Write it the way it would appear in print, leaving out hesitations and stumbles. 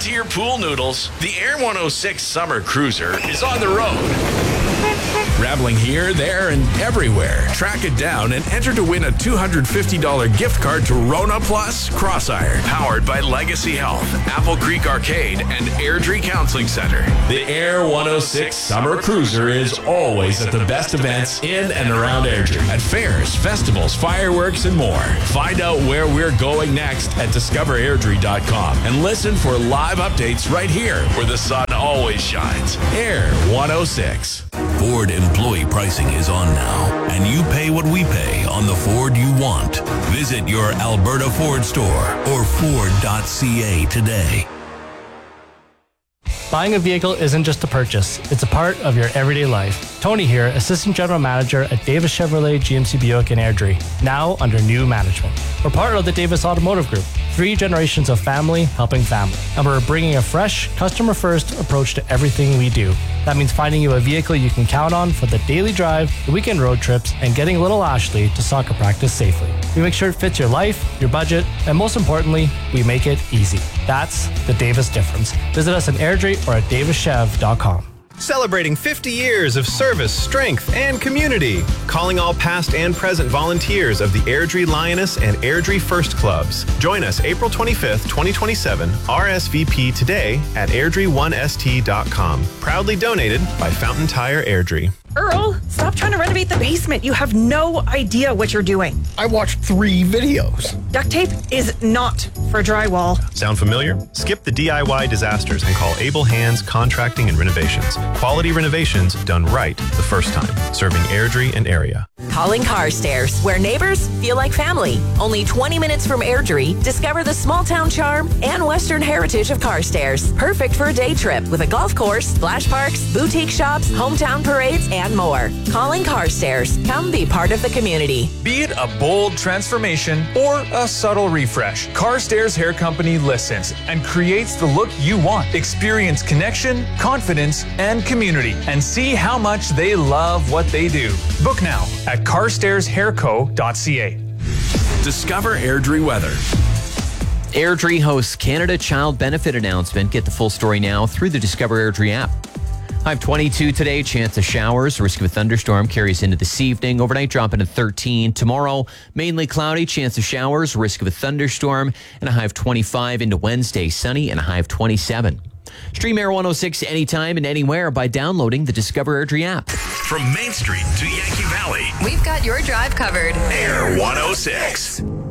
to your pool noodles. The Air 106 Summer Cruiser is on the road. Rambling here, there, and everywhere. Track it down and enter to win a $250 gift card to Rona Plus Cross-Iron. Powered by Legacy Health, Apple Creek Arcade, and Airdrie Counseling Center. The Air 106 Summer Cruiser is always at the best events in and around Airdrie. At fairs, festivals, fireworks, and more. Find out where we're going next at discoverairdrie.com and listen for live updates right here where the sun always shines. Air 106. Ford employee pricing is on now, and you pay what we pay on the Ford you want. Visit your Alberta Ford store or Ford.ca today. Buying a vehicle isn't just a purchase, it's a part of your everyday life. Tony here, Assistant General Manager at Davis Chevrolet GMC Buick in Airdrie, now under new management. We're part of the Davis Automotive Group, 3 generations of family helping family. And we're bringing a fresh, customer-first approach to everything we do. That means finding you a vehicle you can count on for the daily drive, the weekend road trips, and getting little Ashley to soccer practice safely. We make sure it fits your life, your budget, and most importantly, we make it easy. That's the Davis difference. Visit us in Airdrie or at davischev.com. Celebrating 50 years of service, strength, and community. Calling all past and present volunteers of the Airdrie Lioness and Airdrie First Clubs. Join us April 25th, 2027. RSVP today at airdrie1st.com. Proudly donated by Fountain Tire Airdrie. Earl, stop trying to renovate the basement. You have no idea what you're doing. I watched 3 videos. Duct tape is not for drywall. Sound familiar? Skip the DIY disasters and call Able Hands Contracting and Renovations. Quality renovations done right the first time. Serving Airdrie and area. Calling Carstairs, where neighbors feel like family. Only 20 minutes from Airdrie, discover the small town charm and Western heritage of Carstairs. Perfect for a day trip with a golf course, splash parks, boutique shops, hometown parades, and more. Calling Carstairs. Come be part of the community. Be it a bold transformation or a subtle refresh, Carstairs Hair Company listens and creates the look you want. Experience connection, confidence, and community, and see how much they love what they do. Book now at carstairshairco.ca. Discover Airdrie weather. Airdrie hosts Canada Child Benefit announcement. Get the full story now through the Discover Airdrie app. High of 22 today, chance of showers. Risk of a thunderstorm carries into this evening. Overnight drop into 13. Tomorrow, mainly cloudy, chance of showers, risk of a thunderstorm, and a high of 25 into Wednesday, sunny, and a high of 27. Stream Air 106 anytime and anywhere by downloading the Discover Airdrie app. From Main Street to Yankee Valley, we've got your drive covered. Air 106.